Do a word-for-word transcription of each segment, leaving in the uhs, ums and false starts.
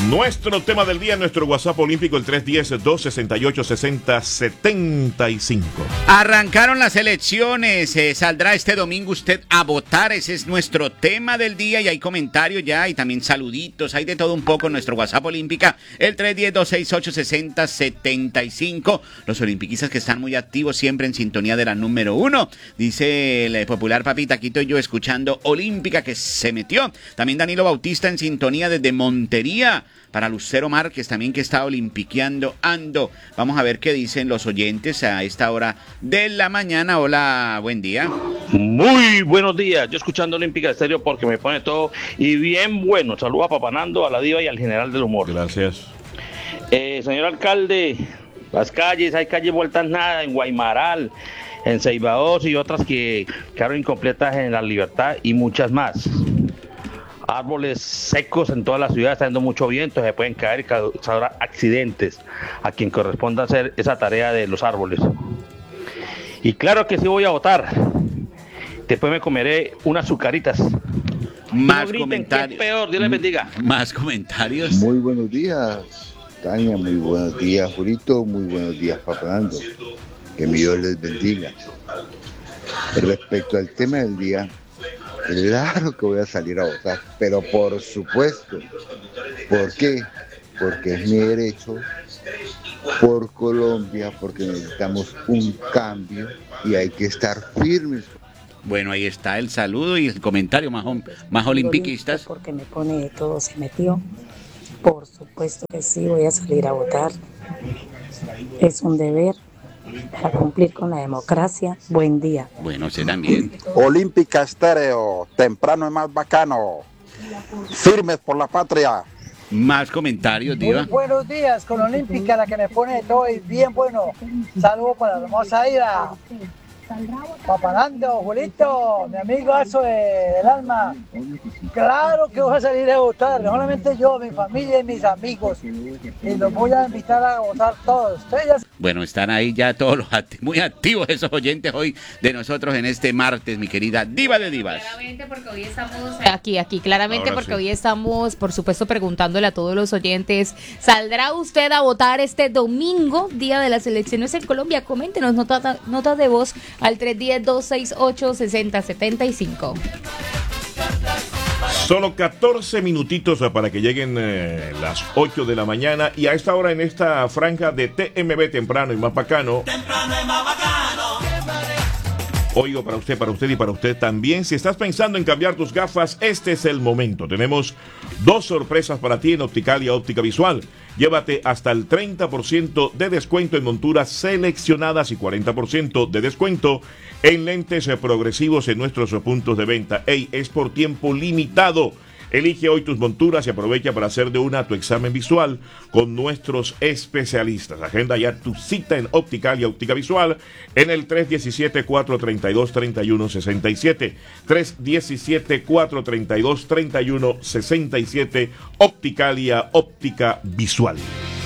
Nuestro tema del día, nuestro WhatsApp olímpico, el tres uno cero, dos seis ocho, seis cero siete cinco. Arrancaron las elecciones, eh, saldrá este domingo usted a votar, ese es nuestro tema del día y hay comentarios ya y también saluditos, hay de todo un poco en nuestro WhatsApp olímpica, el tres uno cero, dos seis ocho, seis cero siete cinco. Los olimpiquistas que están muy activos siempre en sintonía de la número uno, dice el popular papi Taquito y yo escuchando Olímpica que se metió. También Danilo Bautista en sintonía desde Montería. Para Lucero Márquez también que está olimpiqueando ando. Vamos a ver qué dicen los oyentes a esta hora de la mañana. Hola, buen día. Muy buenos días. Yo escuchando Olímpica Estéreo porque me pone todo y bien bueno. Saludos a Papá Nando, a la Diva y al General del Humor. Gracias. Eh, señor alcalde, las calles, hay calles vueltas nada en Guaymaral, en Ceibados y otras que quedaron incompletas en La Libertad y muchas más. Árboles secos en toda la ciudad, está haciendo mucho viento, se pueden caer y causar accidentes a quien corresponda hacer esa tarea de los árboles. Y claro que sí voy a votar. Después me comeré unas azucaritas. Más no griten, comentarios. Que es peor, Dios les bendiga. Más comentarios. Muy buenos días, Tania, muy buenos días, Julito, muy buenos días, Papá Nando. Que mi Dios les bendiga. Respecto al tema del día, claro que voy a salir a votar, pero por supuesto. ¿Por qué? Porque es mi derecho, por Colombia, porque necesitamos un cambio y hay que estar firmes. Bueno, ahí está el saludo y el comentario más, más olimpiquistas. Porque me pone de todo, se metió. Por supuesto que sí, voy a salir a votar. Es un deber para cumplir con la democracia. Buen día. Bueno, usted también. Olímpica Estéreo, temprano es más bacano. Firmes por la patria. Más comentarios, Diva. Muy buenos días con Olímpica, la que me pone de todo y bien bueno. Saludos para la hermosa Ida. Papá Nando, Julito, mi amigo eso de, del alma. Claro que voy a salir a votar, no solamente yo, mi familia y mis amigos. Y los voy a invitar a votar todos. Ya... Bueno, están ahí ya todos los acti- muy activos esos oyentes hoy de nosotros en este martes, mi querida Diva de Divas. Claramente porque hoy estamos aquí, aquí, claramente Ahora porque sí. hoy estamos, por supuesto, preguntándole a todos los oyentes, ¿saldrá usted a votar este domingo, día de las elecciones en Colombia? Coméntenos notas nota de voz al tres uno cero, dos seis ocho, seis cero siete cinco. Solo catorce minutitos para que lleguen eh, las ocho de la mañana y a esta hora en esta franja de T M B temprano y más bacano. Temprano y más bacano. Oigo para usted, para usted y para usted también. Si estás pensando en cambiar tus gafas, este es el momento. Tenemos dos sorpresas para ti en Opticalia Óptica Visual. Llévate hasta el treinta por ciento de descuento en monturas seleccionadas y cuarenta por ciento de descuento en lentes progresivos en nuestros puntos de venta. Ey, es por tiempo limitado. Elige hoy tus monturas y aprovecha para hacer de una tu examen visual con nuestros especialistas. Agenda ya tu cita en Opticalia Óptica Visual en el tres uno siete, cuatro tres dos, tres uno seis siete. tres uno siete, cuatro tres dos, tres uno seis siete. Opticalia Óptica Visual.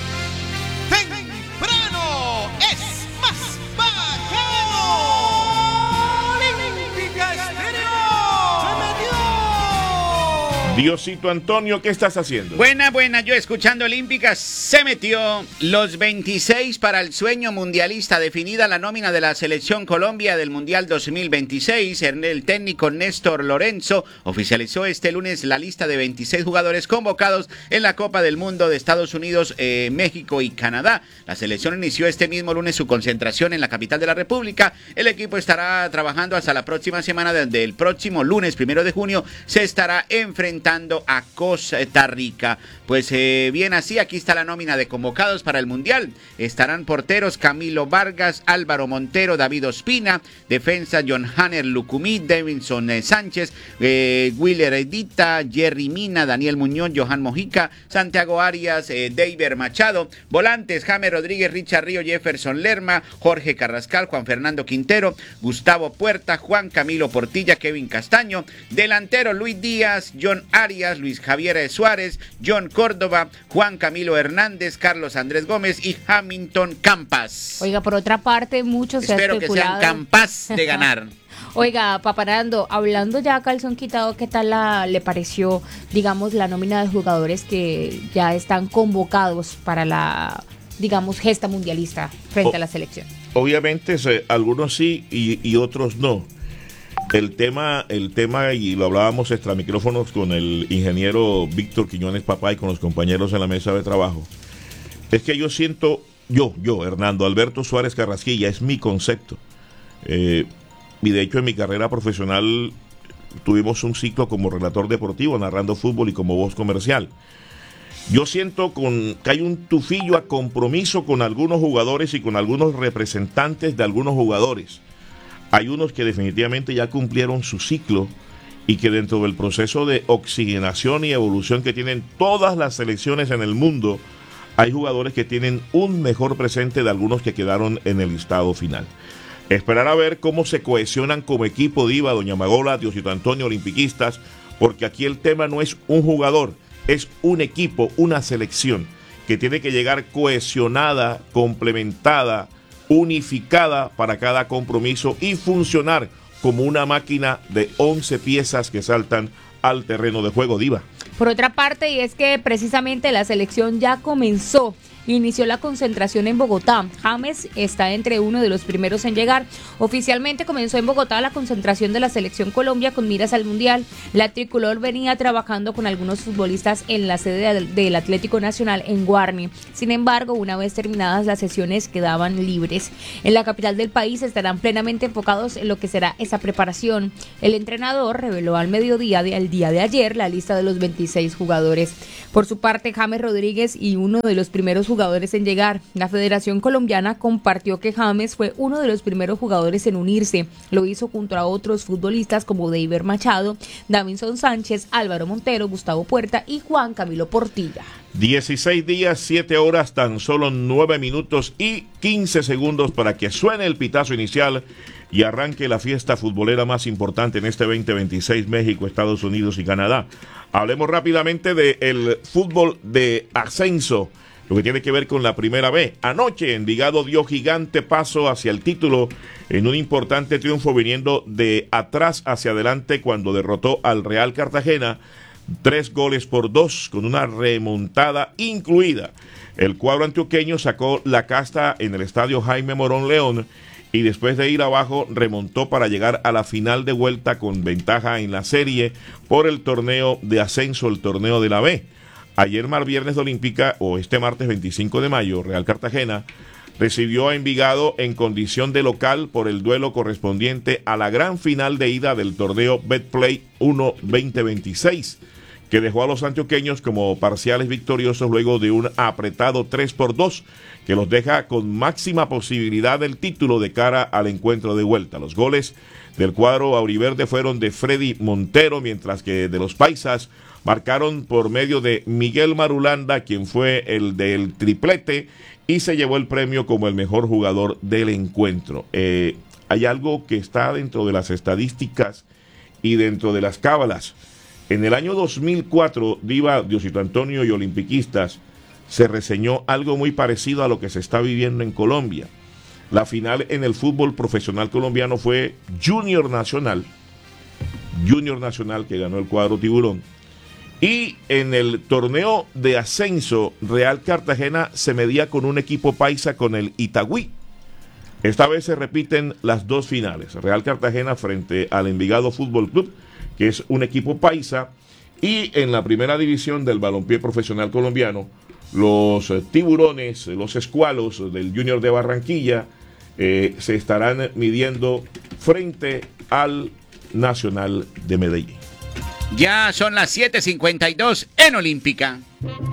Temprano es más bacano. Olímpica Estéreo. Se metió. Diosito Antonio, ¿qué estás haciendo? Buena, buena, yo escuchando Olímpica, se metió los veintiséis para el sueño mundialista, definida la nómina de la Selección Colombia del Mundial dos mil veintiséis. El técnico Néstor Lorenzo oficializó este lunes la lista de veintiséis jugadores convocados en la Copa del Mundo de Estados Unidos, eh, México y Canadá. La selección inició este mismo lunes su concentración en la capital de la República. El equipo estará trabajando hasta la próxima semana, desde el próximo lunes, primero de junio, se estará enfrentando a Costa Rica. Pues eh, bien así, aquí está la nómina de convocados para el Mundial. Estarán porteros Camilo Vargas, Álvaro Montero, David Ospina, defensa John Hanner Lucumí, Davinson eh, Sánchez, eh, Willer Edita, Jerry Mina, Daniel Muñoz, Johan Mojica, Santiago Arias, eh, David Machado, volantes James Rodríguez, Richard Río, Jefferson Lerma, Jorge Carrascal, Juan Fernando Quintero, Gustavo Puerta, Juan Camilo Portilla, Kevin Castaño, delantero Luis Díaz, John Arias, Luis Javier Suárez, John Córdoba, Juan Camilo Hernández, Carlos Andrés Gómez y Hamilton Campas. Oiga, por otra parte, muchos se ha Espero que sean especulado. campaz de ganar. Oiga, Paparando, hablando ya a calzón quitado, ¿qué tal la, le pareció, digamos, la nómina de jugadores que ya están convocados para la, digamos, gesta mundialista frente o, a la selección? Obviamente, se, algunos sí y, y otros no. El tema, el tema, y lo hablábamos extra micrófonos con el ingeniero Víctor Quiñones Papá y con los compañeros en la mesa de trabajo, es que yo siento, yo, yo, Hernando Alberto Suárez Carrasquilla, es mi concepto. Eh, y de hecho en mi carrera profesional tuvimos un ciclo como relator deportivo, narrando fútbol y como voz comercial. Yo siento con, que hay un tufillo a compromiso con algunos jugadores y con algunos representantes de algunos jugadores. Hay unos que definitivamente ya cumplieron su ciclo y que dentro del proceso de oxigenación y evolución que tienen todas las selecciones en el mundo, hay jugadores que tienen un mejor presente de algunos que quedaron en el listado final. Esperar a ver cómo se cohesionan como equipo Diva, Doña Magola, Diosito Antonio, olimpiquistas, porque aquí el tema no es un jugador, es un equipo, una selección que tiene que llegar cohesionada, complementada, unificada para cada compromiso y funcionar como una máquina de once piezas que saltan al terreno de juego, Diva. Por otra parte, y es que precisamente la selección ya comenzó, inició la concentración en Bogotá. James está entre uno de los primeros en llegar. Oficialmente comenzó en Bogotá la concentración de la selección Colombia con miras al Mundial. La tricolor venía trabajando con algunos futbolistas en la sede del, del Atlético Nacional en Guarni. Sin embargo, una vez terminadas las sesiones quedaban libres. En la capital del país estarán plenamente enfocados en lo que será esa preparación. El entrenador reveló al mediodía del día de ayer la lista de los veintiséis jugadores. Por su parte, James Rodríguez y uno de los primeros jugadores en llegar. La Federación Colombiana compartió que James fue uno de los primeros jugadores en unirse. Lo hizo junto a otros futbolistas como Deiber Machado, Davinson Sánchez, Álvaro Montero, Gustavo Puerta y Juan Camilo Portilla. dieciséis días, siete horas, tan solo nueve minutos y quince segundos para que suene el pitazo inicial y arranque la fiesta futbolera más importante en este veinte veintiséis, México, Estados Unidos y Canadá. Hablemos rápidamente del fútbol de ascenso, lo que tiene que ver con la Primera B. Anoche Envigado dio gigante paso hacia el título en un importante triunfo viniendo de atrás hacia adelante cuando derrotó al Real Cartagena tres goles por dos con una remontada incluida. El cuadro antioqueño sacó la casta en el estadio Jaime Morón León y después de ir abajo remontó para llegar a la final de vuelta con ventaja en la serie por el torneo de ascenso, el torneo de la B. Ayer mar viernes de Olímpica, o este martes veinticinco de mayo, Real Cartagena recibió a Envigado en condición de local por el duelo correspondiente a la gran final de ida del torneo Betplay uno veinte veintiséis, que dejó a los antioqueños como parciales victoriosos luego de un apretado tres por dos, que los deja con máxima posibilidad del título de cara al encuentro de vuelta. Los goles del cuadro auriverde fueron de Freddy Montero, mientras que de los paisas marcaron por medio de Miguel Marulanda, quien fue el del triplete y se llevó el premio como el mejor jugador del encuentro. Eh, hay algo que está dentro de las estadísticas y dentro de las cábalas. En el año dos mil cuatro, Diva, Diosito Antonio y olimpiquistas, se reseñó algo muy parecido a lo que se está viviendo en Colombia. La final en el fútbol profesional colombiano fue Junior Nacional, Junior Nacional que ganó el cuadro Tiburón, y en el torneo de ascenso Real Cartagena se medía con un equipo paisa, con el Itagüí. Esta vez se repiten las dos finales, Real Cartagena frente al Envigado Fútbol Club, que es un equipo paisa, y en la primera división del balompié profesional colombiano, los eh, tiburones, los escualos del Junior de Barranquilla eh, se estarán midiendo frente al Nacional de Medellín. Ya son las siete cincuenta y dos en Olímpica.